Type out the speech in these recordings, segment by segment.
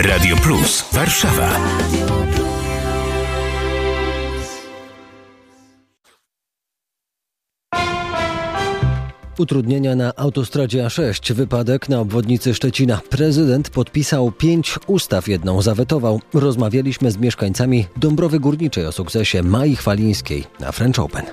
Radio Plus Warszawa. Utrudnienia na autostradzie A6, wypadek na obwodnicy Szczecina. Prezydent podpisał 5 ustaw, jedną zawetował. Rozmawialiśmy z mieszkańcami Dąbrowy Górniczej o sukcesie Mai Chwalińskiej na French Open.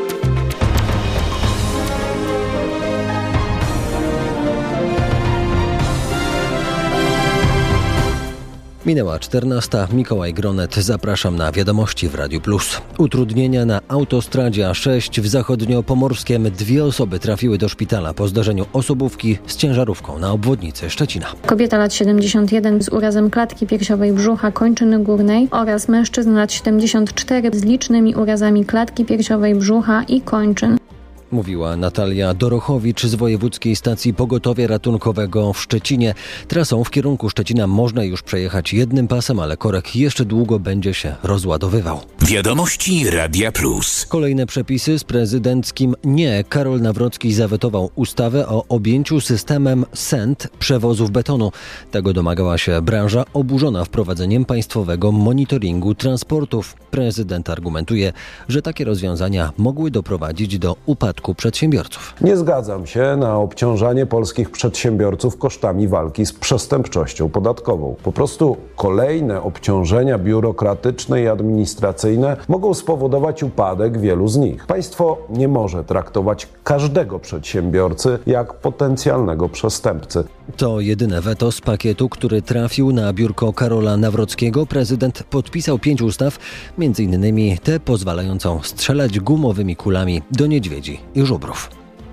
Minęła 14. Mikołaj Gronet. Zapraszam na wiadomości w Radiu Plus. Utrudnienia na autostradzie A6 w Zachodniopomorskiem. 2 osoby trafiły do szpitala po zdarzeniu osobówki z ciężarówką na obwodnicy Szczecina. Kobieta lat 71 z urazem klatki piersiowej, brzucha, kończyny górnej oraz mężczyzna lat 74 z licznymi urazami klatki piersiowej, brzucha i kończyn. Mówiła Natalia Dorochowicz z Wojewódzkiej Stacji Pogotowia Ratunkowego w Szczecinie. Trasą w kierunku Szczecina można już przejechać jednym pasem, ale korek jeszcze długo będzie się rozładowywał. Wiadomości Radia Plus. Kolejne przepisy z prezydenckim nie. Karol Nawrocki zawetował ustawę o objęciu systemem SENT przewozów betonu. Tego domagała się branża oburzona wprowadzeniem państwowego monitoringu transportów. Prezydent argumentuje, że takie rozwiązania mogły doprowadzić do upadku przedsiębiorców. Nie zgadzam się na obciążanie polskich przedsiębiorców kosztami walki z przestępczością podatkową. Po prostu kolejne obciążenia biurokratyczne i administracyjne mogą spowodować upadek wielu z nich. Państwo nie może traktować każdego przedsiębiorcy jak potencjalnego przestępcy. To jedyne weto z pakietu, który trafił na biurko Karola Nawrockiego. Prezydent podpisał 5 ustaw, m.in. tę pozwalającą strzelać gumowymi kulami do niedźwiedzi i żubrów.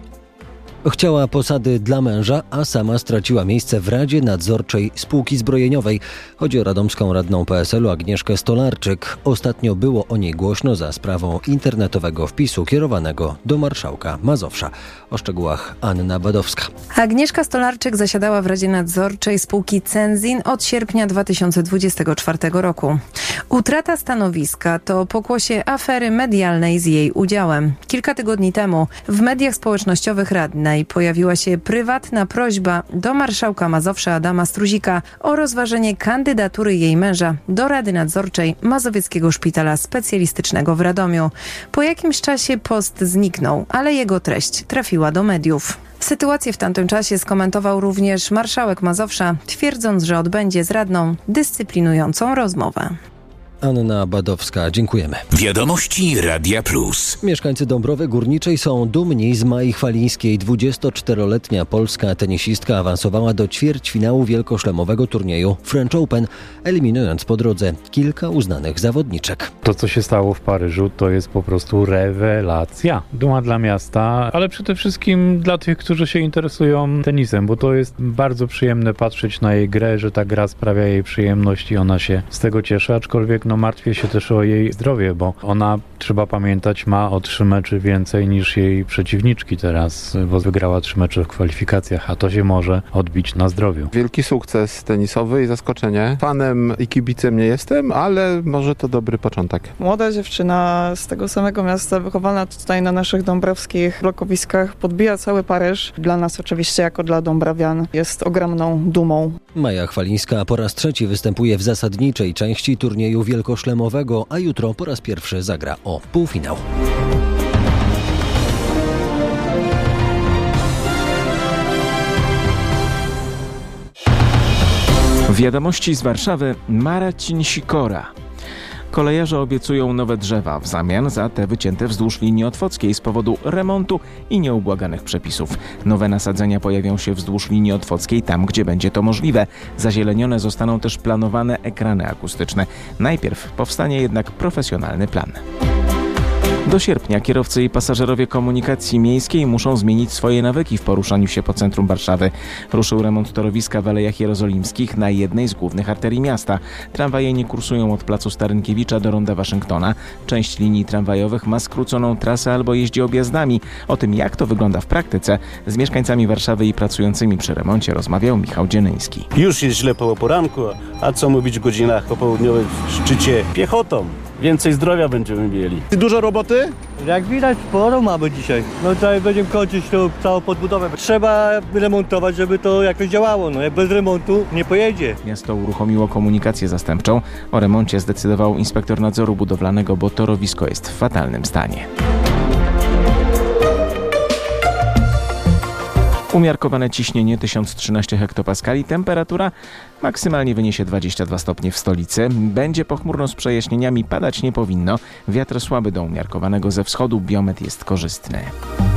Chciała posady dla męża, a sama straciła miejsce w Radzie Nadzorczej Spółki Zbrojeniowej. Chodzi o radomską radną PSL-u Agnieszkę Stolarczyk. Ostatnio było o niej głośno za sprawą internetowego wpisu kierowanego do marszałka Mazowsza. O szczegółach Anna Badowska. Agnieszka Stolarczyk zasiadała w Radzie Nadzorczej spółki Cenzin od sierpnia 2024 roku. Utrata stanowiska to pokłosie afery medialnej z jej udziałem. Kilka tygodni temu w mediach społecznościowych radnej pojawiła się prywatna prośba do marszałka Mazowsza Adama Struzika o rozważenie kandydatury jej męża do Rady Nadzorczej Mazowieckiego Szpitala Specjalistycznego w Radomiu. Po jakimś czasie post zniknął, ale jego treść trafiła do mediów. Sytuację w tamtym czasie skomentował również marszałek Mazowsza, twierdząc, że odbędzie z radną dyscyplinującą rozmowę. Anna Badowska, dziękujemy. Wiadomości Radia Plus. Mieszkańcy Dąbrowy Górniczej są dumni z Mai Chwalińskiej. 24-letnia polska tenisistka awansowała do ćwierćfinału wielkoszlemowego turnieju French Open, eliminując po drodze kilka uznanych zawodniczek. To, co się stało w Paryżu, to jest po prostu rewelacja. Duma dla miasta, ale przede wszystkim dla tych, którzy się interesują tenisem, bo to jest bardzo przyjemne patrzeć na jej grę, że ta gra sprawia jej przyjemność i ona się z tego cieszy, aczkolwiek martwię się też o jej zdrowie, bo ona, trzeba pamiętać, ma o 3 mecze więcej niż jej przeciwniczki teraz, bo wygrała 3 mecze w kwalifikacjach, a to się może odbić na zdrowiu. Wielki sukces tenisowy i zaskoczenie. Fanem i kibicem nie jestem, ale może to dobry początek. Młoda dziewczyna z tego samego miasta, wychowana tutaj na naszych dąbrowskich blokowiskach, podbija cały Paryż. Dla nas oczywiście, jako dla dąbrowian, jest ogromną dumą. Maja Chwalińska po raz 3 występuje w zasadniczej części turnieju wielkoszlemowego, a jutro po raz pierwszy zagra o półfinał. Wiadomości z Warszawy. Marcin Sikora. Kolejarze obiecują nowe drzewa w zamian za te wycięte wzdłuż linii otwockiej z powodu remontu i nieubłaganych przepisów. Nowe nasadzenia pojawią się wzdłuż linii otwockiej tam, gdzie będzie to możliwe. Zazielenione zostaną też planowane ekrany akustyczne. Najpierw powstanie jednak profesjonalny plan. Do sierpnia kierowcy i pasażerowie komunikacji miejskiej muszą zmienić swoje nawyki w poruszaniu się po centrum Warszawy. Ruszył remont torowiska w Alejach Jerozolimskich na jednej z głównych arterii miasta. Tramwaje nie kursują od placu Starynkiewicza do ronda Waszyngtona. Część linii tramwajowych ma skróconą trasę albo jeździ objazdami. O tym, jak to wygląda w praktyce, z mieszkańcami Warszawy i pracującymi przy remoncie rozmawiał Michał Dzienyński. Już jest źle po poranku, a co mówić w godzinach popołudniowych w szczycie piechotą. więcej zdrowia będziemy mieli. Dużo roboty? Jak widać, sporo mamy dzisiaj. No tutaj będziemy kończyć tą całą podbudowę. Trzeba remontować, żeby to jakoś działało. No jak bez remontu nie pojedzie. Miasto uruchomiło komunikację zastępczą. O remoncie zdecydował inspektor nadzoru budowlanego, bo torowisko jest w fatalnym stanie. Umiarkowane ciśnienie 1013 hektopaskali, temperatura maksymalnie wyniesie 22 stopnie w stolicy. Będzie pochmurno z przejaśnieniami, padać nie powinno. Wiatr słaby do umiarkowanego ze wschodu, biometr jest korzystny.